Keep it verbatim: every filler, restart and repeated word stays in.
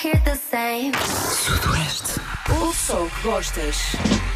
hear the same. Sudoeste. O som que gostas.